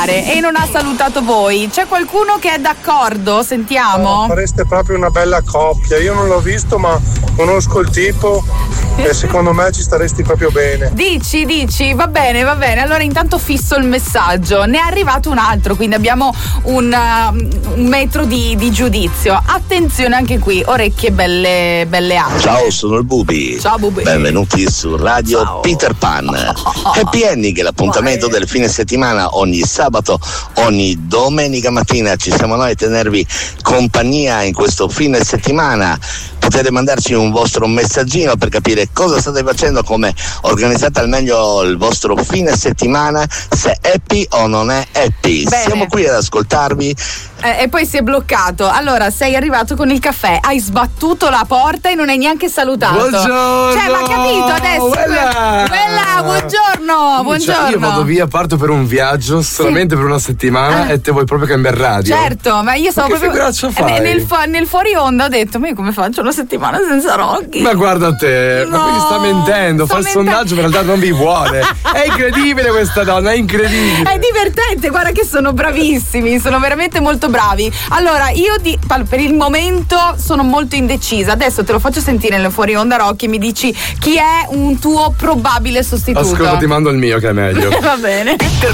e non ha salutato voi. C'è qualcuno che è d'accordo? Sentiamo. Fareste proprio una bella coppia. Io non l'ho visto, ma conosco il tipo e secondo me ci staresti proprio bene. Dici, va bene. Allora intanto fisso il messaggio. Ne è arrivato un altro, quindi abbiamo un metro di giudizio. Attenzione anche qui, orecchie belle alte. Ciao, sono il Bubi. Ciao Bubi. Benvenuti su Radio Ciao. Peter Pan. Happy Ending è l'appuntamento del fine settimana, ogni sabato, ogni domenica mattina ci siamo noi a tenervi compagnia in questo fine settimana. Potete mandarci un vostro messaggino per capire cosa state facendo, come organizzate al meglio il vostro fine settimana, se è happy o non è happy. Bene. Siamo qui ad ascoltarvi. E poi si è bloccato. Allora, sei arrivato con il caffè, hai sbattuto la porta e non hai neanche salutato. Buongiorno! Cioè, ma capito adesso? Quella, buongiorno. Io vado via, parto per un viaggio solamente per una settimana e te vuoi proprio cambiare radio. Certo, ma io stavo che proprio figuraccia fai? nel fuori onda ho detto, ma io come faccio una settimana senza Rocky? Ma guarda te, No, ma quindi sta mentendo, fa il sondaggio, ma in realtà non vi vuole. È incredibile questa donna, è incredibile. È divertente, guarda che sono bravissimi, sono veramente molto bravi. Allora, io per il momento sono molto indecisa. Adesso te lo faccio sentire nel fuori onda, Rocky, mi dici chi è un tuo probabile sostituto. Ascolta, ti mando il mio che è meglio. Va bene.